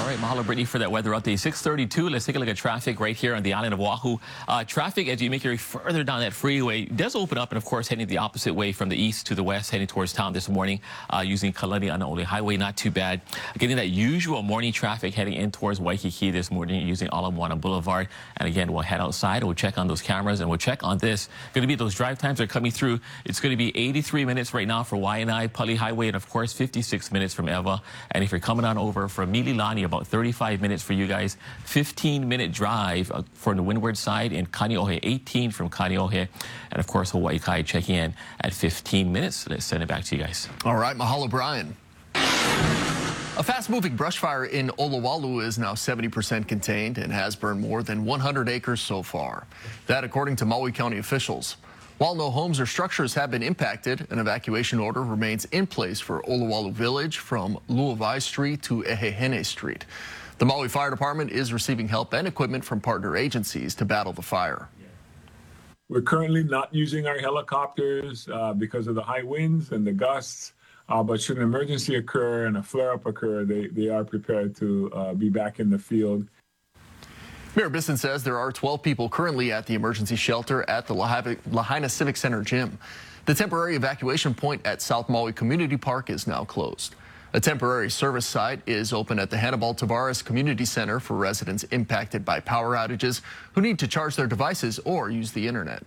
right, mahalo, Brittany, for that weather update. six thirty-two, let's take a look at traffic right here on the island of Oahu. Uh, traffic, as you make your way further down that freeway, does open up, and of course, heading the opposite way from the east to the west, heading towards town this morning, uh, using Kalani Anaole Highway. Not too bad. Getting that usual morning traffic heading in towards Waikiki this morning using Ala Moana Boulevard. And again, we'll head outside, we'll check on those cameras, and we'll check on this. Going to be those drive times are coming through. It's going to be eighty-three minutes right now for Waianae, Pali Highway, and of course, fifty-six minutes from Ewa. And if you're coming on over from Mililani, about thirty-five minutes for you guys. fifteen minute drive uh, for the windward side in Kaneohe, eighteen from Kaneohe. And of course, Hawaii Kai checking in at fifteen minutes. Let's send it back to you guys. All right, mahalo, Brian. A fast-moving brush fire in Olowalu is now seventy percent contained and has burned more than one hundred acres so far. That according to Maui County officials. While no homes or structures have been impacted, an evacuation order remains in place for Olowalu Village from Luavai Street to Ehehene Street. The Maui Fire Department is receiving help and equipment from partner agencies to battle the fire. We're currently not using our helicopters uh, because of the high winds and the gusts, uh, but should an emergency occur and a flare-up occur, they, they are prepared to uh, be back in the field. Mayor Bisson says there are twelve people currently at the emergency shelter at the Lahaina Civic Center gym. The temporary evacuation point at South Maui Community Park is now closed. A temporary service site is open at the Hannibal Tavares Community Center for residents impacted by power outages who need to charge their devices or use the internet.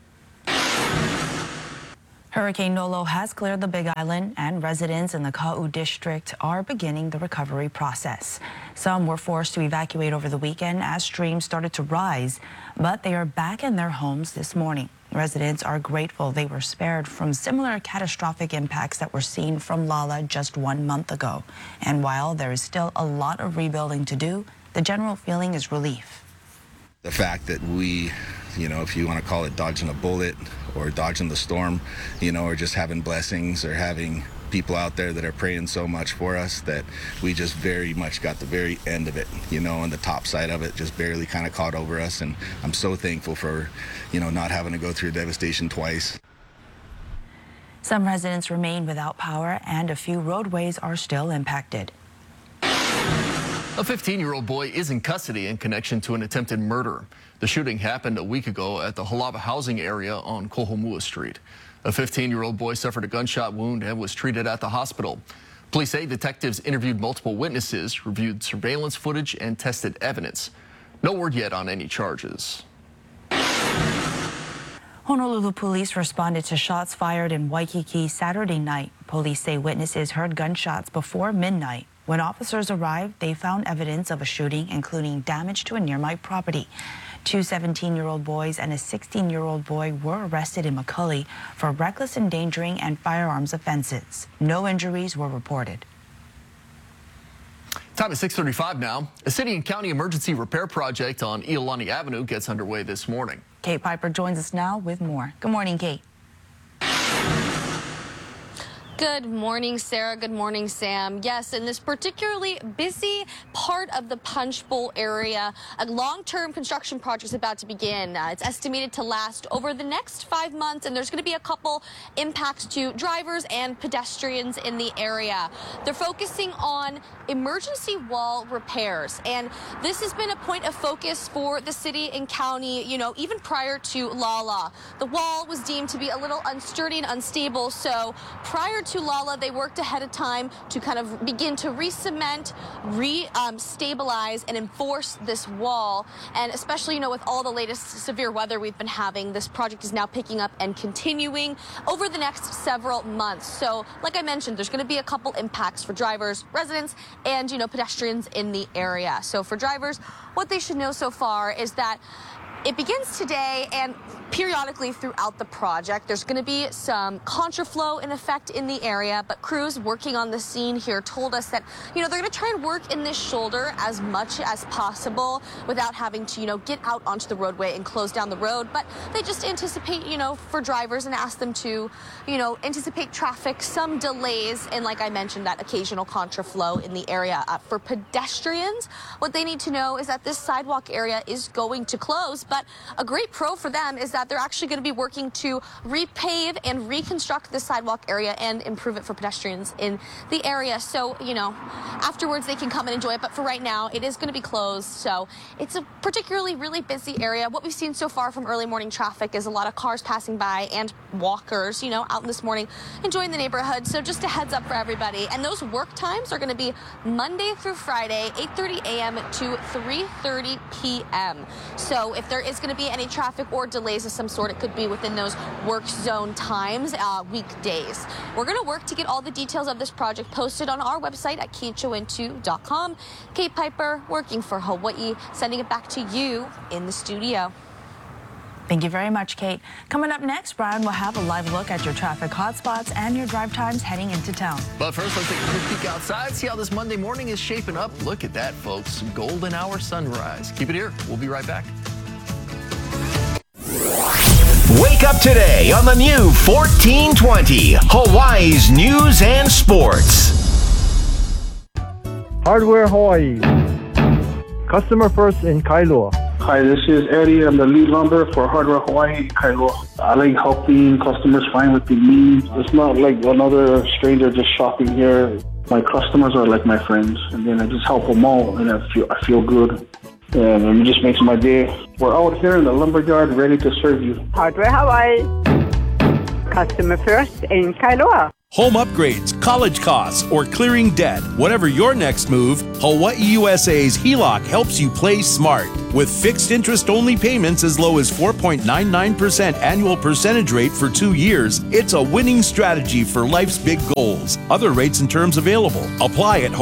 Hurricane Nolo has cleared the Big Island, and residents in the Ka'u district are beginning the recovery process. Some were forced to evacuate over the weekend as streams started to rise, but they are back in their homes this morning. Residents are grateful they were spared from similar catastrophic impacts that were seen from Lala just one month ago. And while there is still a lot of rebuilding to do, the general feeling is relief. The fact that we, you know, if you want to call it dodging a bullet or dodging the storm, you know, or just having blessings or having people out there that are praying so much for us that we just very much got the very end of it, you know, and the top side of it just barely kind of caught over us. And I'm so thankful for, you know, not having to go through devastation twice. Some residents remain without power and a few roadways are still impacted. A fifteen-year-old boy is in custody in connection to an attempted murder. The shooting happened a week ago at the Halava housing area on Kohomua Street. A fifteen-year-old boy suffered a gunshot wound and was treated at the hospital. Police say detectives interviewed multiple witnesses, reviewed surveillance footage, and tested evidence. No word yet on any charges. Honolulu police responded to shots fired in Waikiki Saturday night. Police say witnesses heard gunshots before midnight. When officers arrived, they found evidence of a shooting, including damage to a nearby property. Two seventeen-year-old boys and a sixteen-year-old boy were arrested in McCully for reckless endangering and firearms offenses. No injuries were reported. Time is six thirty-five now. A city and county emergency repair project on Iolani Avenue gets underway this morning. Kate Piper joins us now with more. Good morning, Kate. Good morning, Sarah. Good morning, Sam. Yes, in this particularly busy part of the Punch Bowl area, a long-term construction project is about to begin. Uh, it's estimated to last over the next five months, and there's going to be a couple impacts to drivers and pedestrians in the area. They're focusing on emergency wall repairs, and this has been a point of focus for the city and county, you know, even prior to Lala. The wall was deemed to be a little unsturdy and unstable, so prior to Lala, they worked ahead of time to kind of begin to re-cement, re-stabilize, um, and enforce this wall. And especially, you know, with all the latest severe weather we've been having, this project is now picking up and continuing over the next several months. So, like I mentioned, there's going to be a couple impacts for drivers, residents, and, you know, pedestrians in the area. So for drivers, what they should know so far is that it begins today, and periodically throughout the project, there's going to be some contraflow in effect in the area, but crews working on the scene here told us that, you know, they're going to try and work in this shoulder as much as possible without having to, you know, get out onto the roadway and close down the road. But they just anticipate, you know, for drivers and ask them to, you know, anticipate traffic, some delays, and like I mentioned, that occasional contraflow in the area. Uh, for pedestrians, what they need to know is that this sidewalk area is going to close, But a great pro for them is that they're actually going to be working to repave and reconstruct the sidewalk area and improve it for pedestrians in the area. So, you know, afterwards they can come and enjoy it. But for right now, it is going to be closed. So it's a particularly really busy area. What we've seen so far from early morning traffic is a lot of cars passing by and walkers, you know, out this morning enjoying the neighborhood. So just a heads up for everybody. And those work times are going to be Monday through Friday, eight thirty a m to three thirty p m So if there is going to be any traffic or delays of some sort, it could be within those work zone times, uh, weekdays. We're going to work to get all the details of this project posted on our website at K H O N two dot com. Kate Piper, working for Hawaii, sending it back to you in the studio. Thank you very much, Kate. Coming up next, Brian will have a live look at your traffic hotspots and your drive times heading into town. But first, let's take a quick peek outside, see how this Monday morning is shaping up. Look at that, folks. Golden hour sunrise. Keep it here. We'll be right back. Wake up today on the new fourteen twenty, Hawaii's News and Sports. Hardware Hawaii. Customer first in Kailua. Hi, this is Eddie. I'm the lead lumber for Hardware Hawaii, Kailua. I like helping customers find what they need. It's not like another stranger just shopping here. My customers are like my friends, and then I just help them all, and I feel I feel good, and it just makes my day. We're out here in the lumberyard ready to serve you. Hardware Hawaii. Customer first in Kailua. Home upgrades, college costs, or clearing debt. Whatever your next move, Hawaii U S A's H E L O C helps you play smart. With fixed interest-only payments as low as four point nine nine percent annual percentage rate for two years, it's a winning strategy for life's big goals. Other rates and terms available. Apply at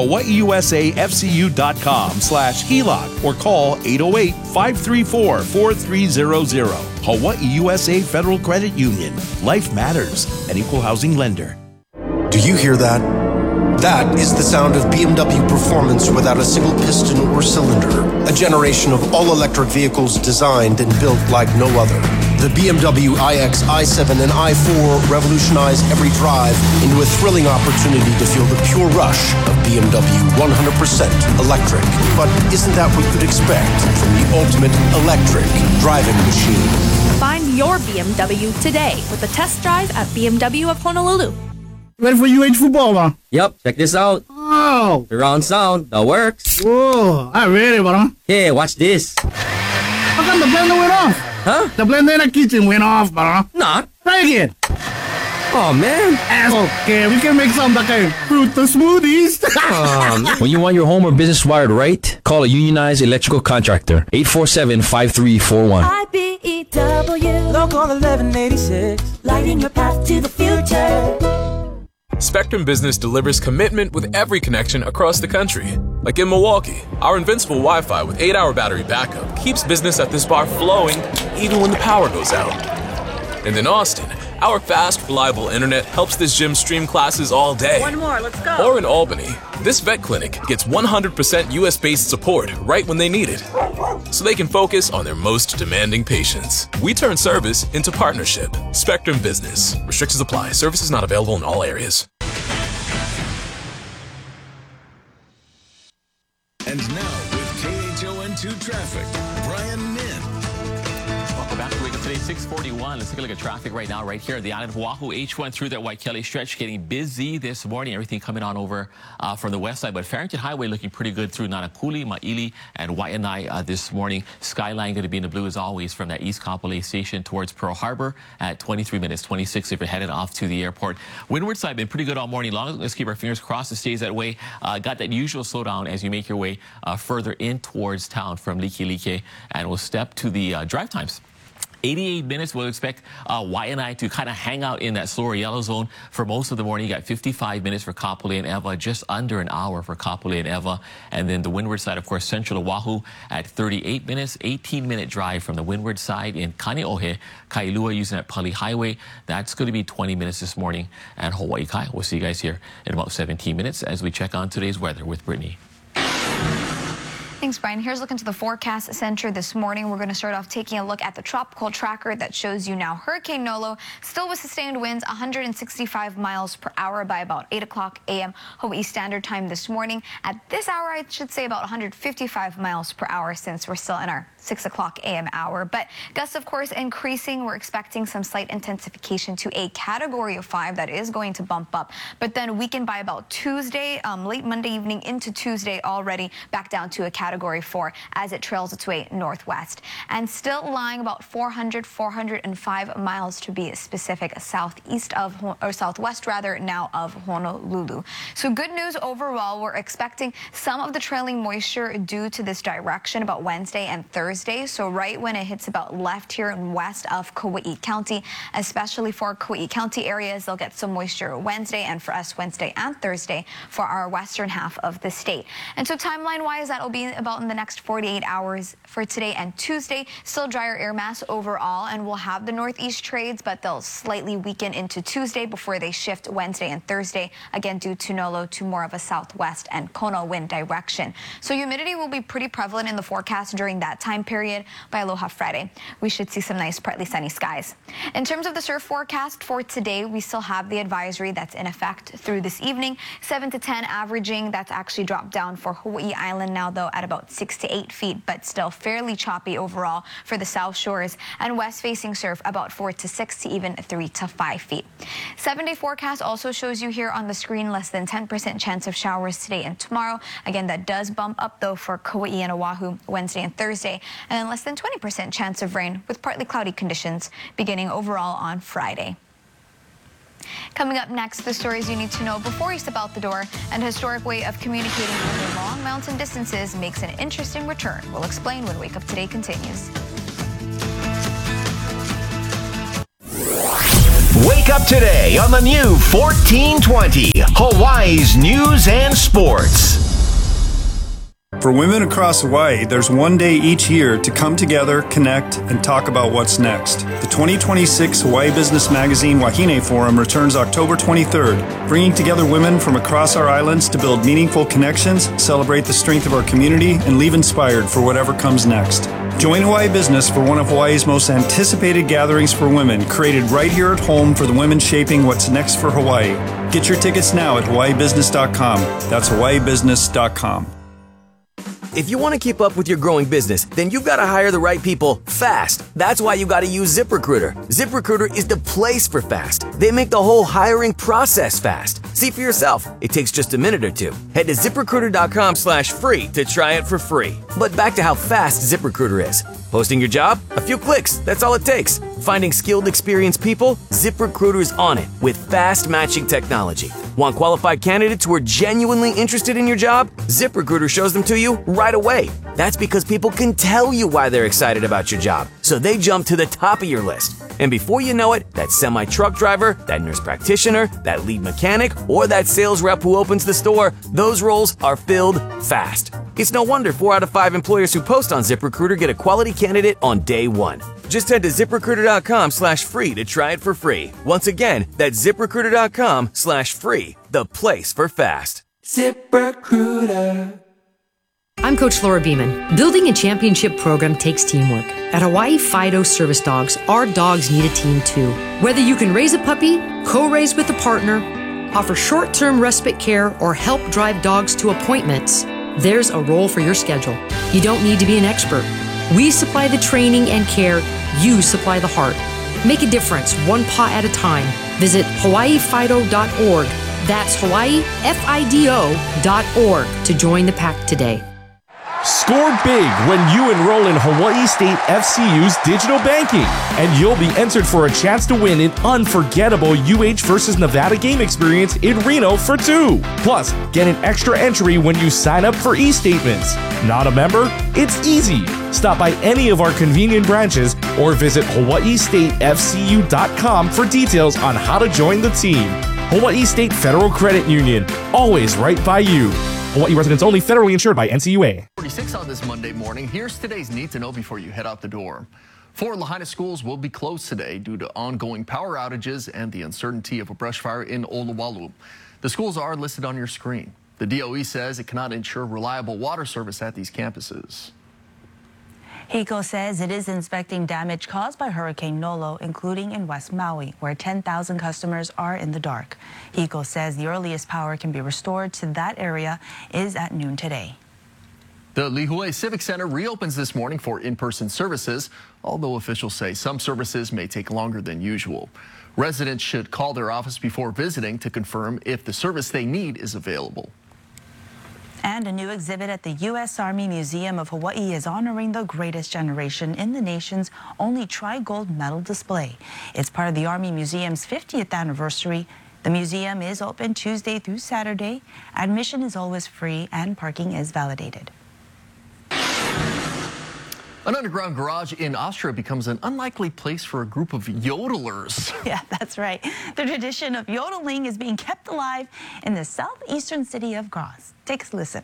hawaiiusafcu.com slash HELOC or call eight oh eight, five three four, four three zero zero. Hawaii U S A Federal Credit Union. Life matters. An equal housing lender. Do you hear that? That is the sound of B M W performance without a single piston or cylinder. A generation of all-electric vehicles designed and built like no other. The B M W iX, i seven, and i four revolutionize every drive into a thrilling opportunity to feel the pure rush of B M W one hundred percent electric. But isn't that what you'd expect from the ultimate electric driving machine? Find your B M W today with a test drive at B M W of Honolulu. Ready for U H football, man? Yep, check this out. Oh! Surround sound, that works. Whoa, I'm ready, bro. Hey, watch this. How come the blender went off? Huh? The blender in the kitchen went off, bro. Nah. Try again. Oh, man. Okay, we can make some like a fruit smoothies. um, when you want your home or business wired right, call a unionized electrical contractor. eight four seven, five three four one. I B E W, Local eleven eighty-six, lighting your path to the future. Spectrum Business delivers commitment with every connection across the country. Like in Milwaukee, our invincible Wi-Fi with eight hour battery backup keeps business at this bar flowing even when the power goes out. And in Austin, our fast, reliable internet helps this gym stream classes all day. One more, let's go. Or in Albany, this vet clinic gets one hundred percent U S-based support right when they need it, so they can focus on their most demanding patients. We turn service into partnership. Spectrum Business. Restrictions apply. Services not available in all areas. And now with K H O N two traffic, Brian Min. Welcome back to Wake Up Today, six forty-one. Let's take a look at traffic right now, right here at the island of Oahu. H one through that Waikele stretch getting busy this morning. Everything coming on over uh, from the west side. But Farrington Highway looking pretty good through Nanakuli, Maili, and Waianae uh, this morning. Skyline going to be in the blue as always from that East Kapolei station towards Pearl Harbor at twenty-three minutes, twenty-six if you're headed off to the airport. Windward side been pretty good all morning long. Let's keep our fingers crossed it stays that way. Uh, got that usual slowdown as you make your way uh, further in towards town from Likelike. And we'll step to the uh, drive times. eighty-eight minutes, we'll expect uh, Waianae to kind of hang out in that slower yellow zone for most of the morning. You got fifty-five minutes for Kapolei and Ewa, just under an hour for Kapolei and Ewa. And then the windward side, of course, central Oahu at thirty-eight minutes, eighteen minute drive from the windward side in Kaneohe, Kailua using that Pali Highway. That's going to be twenty minutes this morning. And Hawaii Kai, we'll see you guys here in about seventeen minutes as we check on today's weather with Brittany. Thanks, Brian. Here's a look into the forecast center this morning. We're going to start off taking a look at the tropical tracker that shows you now Hurricane Nolo, still with sustained winds one hundred sixty-five miles per hour by about eight o'clock a m Hawaii Standard Time this morning. At this hour, I should say about one hundred fifty-five miles per hour since we're still in our six o'clock a m hour. But gusts, of course, increasing. We're expecting some slight intensification to a category of five that is going to bump up. But then weaken by about Tuesday, um, late Monday evening into Tuesday already back down to a category four as it trails its way northwest. And still lying about four hundred, four hundred five miles to be specific, southeast of, or southwest rather, now of Honolulu. So good news overall. We're expecting some of the trailing moisture due to this direction about Wednesday and Thursday. Thursday, so right when it hits about left here and west of Kauai County, especially for Kauai County areas, they'll get some moisture Wednesday, and for us Wednesday and Thursday for our western half of the state. And so timeline-wise, that'll be about in the next forty-eight hours for today and Tuesday. Still drier air mass overall, and we'll have the northeast trades, but they'll slightly weaken into Tuesday before they shift Wednesday and Thursday, again due to Nolo to more of a southwest and Kona wind direction. So humidity will be pretty prevalent in the forecast during that time period. By Aloha Friday, we should see some nice partly sunny skies. In terms of the surf forecast for today, we still have the advisory that's in effect through this evening, seven to ten averaging. That's actually dropped down for Hawaii Island now, though, at about six to eight feet, but still fairly choppy overall for the South Shores, and west-facing surf about four to six to even three to five feet. Seven-day forecast also shows you here on the screen less than ten percent chance of showers today and tomorrow. Again, that does bump up, though, for Kauai and Oahu Wednesday and Thursday, and then less than twenty percent chance of rain with partly cloudy conditions beginning overall on Friday. Coming up next, the stories you need to know before you step out the door, and a historic way of communicating over long mountain distances makes an interesting return. We'll explain when Wake Up Today continues. Wake Up Today on the new fourteen twenty, Hawaii's News and Sports. For women across Hawaii, there's one day each year to come together, connect, and talk about what's next. The twenty twenty-six Hawaii Business Magazine Wahine Forum returns October twenty-third, bringing together women from across our islands to build meaningful connections, celebrate the strength of our community, and leave inspired for whatever comes next. Join Hawaii Business for one of Hawaii's most anticipated gatherings for women, created right here at home for the women shaping what's next for Hawaii. Get your tickets now at hawaii business dot com. That's hawaii business dot com. If you want to keep up with your growing business, then you've got to hire the right people fast. That's why you got to use ZipRecruiter. ZipRecruiter is the place for fast. They make the whole hiring process fast. See for yourself. It takes just a minute or two. Head to ZipRecruiter.com slash free to try it for free. But back to how fast ZipRecruiter is. Posting your job? A few clicks. That's all it takes. Finding skilled, experienced people? ZipRecruiter's on it with fast matching technology. Want qualified candidates who are genuinely interested in your job? ZipRecruiter shows them to you right away. That's because people can tell you why they're excited about your job, so they jump to the top of your list. And before you know it, that semi-truck driver, that nurse practitioner, that lead mechanic, or that sales rep who opens the store, those roles are filled fast. It's no wonder four out of five employers who post on ZipRecruiter get a quality candidate on day one. Just head to ZipRecruiter.com slash free to try it for free. Once again, that's ZipRecruiter.com slash free, the place for fast. ZipRecruiter. I'm Coach Laura Beeman. Building a championship program takes teamwork. At Hawaii Fido Service Dogs, our dogs need a team too. Whether you can raise a puppy, co-raise with a partner, offer short-term respite care, or help drive dogs to appointments, there's a role for your schedule. You don't need to be an expert. We supply the training and care. You supply the heart. Make a difference, one paw at a time. Visit hawaii fido dot org. That's Hawaii Fido dot org to join the pack today. Score big when you enroll in Hawaii State F C U's digital banking, and you'll be entered for a chance to win an unforgettable U H versus Nevada game experience in Reno for two. Plus, get an extra entry when you sign up for e-statements. Not a member? It's easy. Stop by any of our convenient branches or visit hawaii state f c u dot com for details on how to join the team. Hawaii State Federal Credit Union, always right by you. Hawaii residents only, federally insured by N C U A. forty-six on this Monday morning. Here's today's need to know before you head out the door. Four Lahaina schools will be closed today due to ongoing power outages and the uncertainty of a brush fire in Olowalu. The schools are listed on your screen. The D O E says it cannot ensure reliable water service at these campuses. HECO says it is inspecting damage caused by Hurricane Nolo, including in West Maui, where ten thousand customers are in the dark. HECO says the earliest power can be restored to that area is at noon today. The Lihue Civic Center reopens this morning for in-person services, although officials say some services may take longer than usual. Residents should call their office before visiting to confirm if the service they need is available. And a new exhibit at the U S Army Museum of Hawaii is honoring the greatest generation in the nation's only tri-gold medal display. It's part of the Army Museum's fiftieth anniversary. The museum is open Tuesday through Saturday. Admission is always free and parking is validated. An underground garage in Austria becomes an unlikely place for a group of yodelers. Yeah, that's right. The tradition of yodeling is being kept alive in the southeastern city of Graz. Take a listen.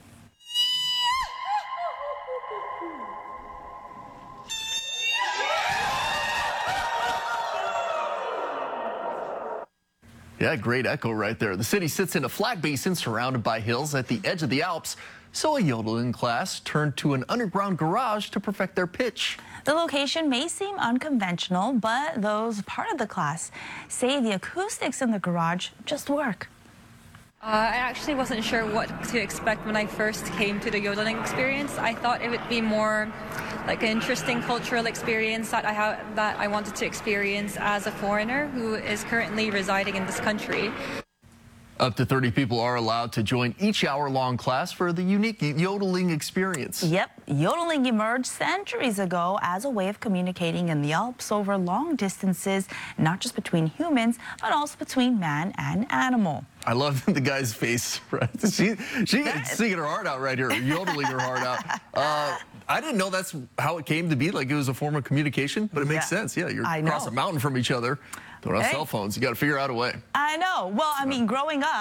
Yeah, great echo right there. The city sits in a flat basin surrounded by hills at the edge of the Alps. So a yodeling class turned to an underground garage to perfect their pitch. The location may seem unconventional, but those part of the class say the acoustics in the garage just work. Uh, I actually wasn't sure what to expect when I first came to the yodeling experience. I thought it would be more like an interesting cultural experience that I have that I wanted to experience as a foreigner who is currently residing in this country. Up to thirty people are allowed to join each hour-long class for the unique yodeling experience. Yep, yodeling emerged centuries ago as a way of communicating in the Alps over long distances, not just between humans, but also between man and animal. I love the guy's face. Right? She, she is singing her heart out right here, yodeling her heart out. Uh, I didn't know that's how it came to be, like it was a form of communication, but it makes Yeah, sense. Yeah, you're I across know. a mountain from each other. Don't have Hey. cell phones. You got to figure out a way. I know. Well, I mean, growing up,